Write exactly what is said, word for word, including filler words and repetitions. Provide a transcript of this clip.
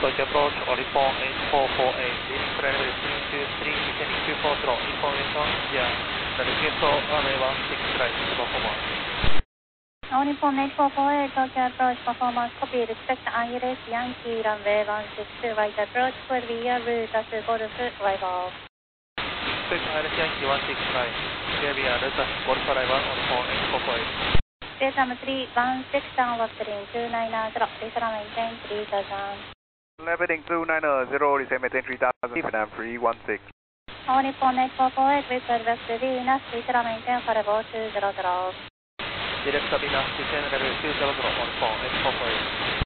approach Oliphant eight four four eight, this runway three two three, descending two four zero, information, yeah, Tokyo runway one six right, performance. Oliphant eight four four eight, Tokyo approach performance, copy, respect Angeles Yankee runway one six two, right approach, will be your route as Golf, right off. Respect Angeles Yankee one six right, here we are, route as Golf, right one, Oliphant eight four four eight. Vietnam three one six, downward heading two nine zero, descend maintain three thousand. Leveling two nine zero, descend maintain three thousand, Vietnam three one six. Oliphant eight four four eight, request west Venus, descend maintain for level two zero zero. Direct Venus, descend level two zero zero, Oliphant eight four four eight.